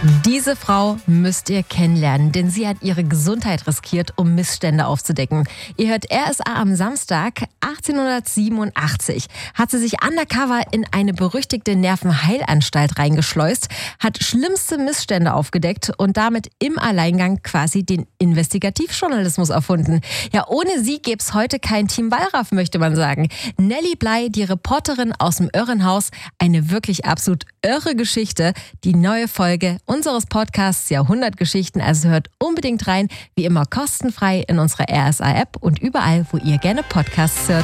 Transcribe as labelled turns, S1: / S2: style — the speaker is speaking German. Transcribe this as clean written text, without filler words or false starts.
S1: Diese Frau müsst ihr kennenlernen, denn sie hat ihre Gesundheit riskiert, um Missstände aufzudecken. Ihr hört RSA am Samstag, 1887, hat sie sich undercover in eine berüchtigte Nervenheilanstalt reingeschleust, hat schlimmste Missstände aufgedeckt und damit im Alleingang quasi den Investigativjournalismus erfunden. Ja, ohne sie gäbe es heute kein Team Wallraff, möchte man sagen. Nelly Bly, die Reporterin aus dem Irrenhaus, eine wirklich absolut irre Geschichte. Die neue Folge unseres Podcasts Jahrhundertgeschichten, also hört unbedingt rein, wie immer kostenfrei in unserer RSA-App und überall, wo ihr gerne Podcasts hört.